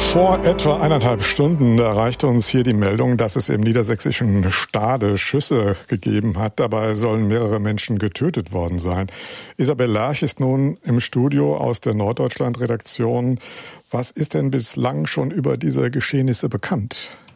Vor etwa 1,5 Stunden erreichte uns hier die Meldung, dass es im niedersächsischen Stade Schüsse gegeben hat. Dabei sollen mehrere Menschen getötet worden sein. Isabel Lerch ist nun im Studio aus der Norddeutschland-Redaktion. Was ist denn bislang schon über diese Geschehnisse bekannt?